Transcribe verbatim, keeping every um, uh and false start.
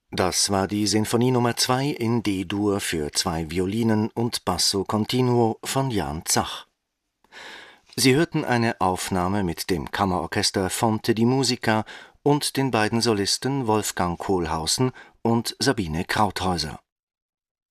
Das war die Sinfonie Nummer zwei in D-Dur für zwei Violinen und Basso continuo von Jan Zach. Sie hörten eine Aufnahme mit dem Kammerorchester Fonte di Musica und den beiden Solisten Wolfgang Kohlhausen und Sabine Krauthäuser